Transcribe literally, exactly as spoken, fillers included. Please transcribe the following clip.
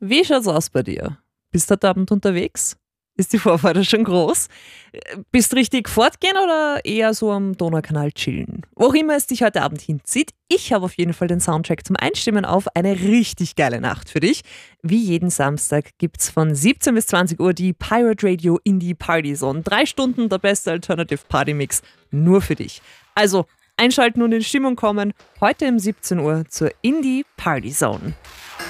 Wie schaut's aus bei dir? Bist du heute Abend unterwegs? Ist die Vorfreude schon groß? Äh, Bist richtig fortgehen oder eher so am Donaukanal chillen? Wo auch immer es dich heute Abend hinzieht, ich habe auf jeden Fall den Soundtrack zum Einstimmen auf eine richtig geile Nacht für dich. Wie jeden Samstag gibt's von siebzehn bis zwanzig Uhr die Pirate Radio Indie Party Zone. Drei Stunden der beste Alternative Party Mix nur für dich. Also einschalten und in Stimmung kommen. Heute um siebzehn Uhr zur Indie Party Zone.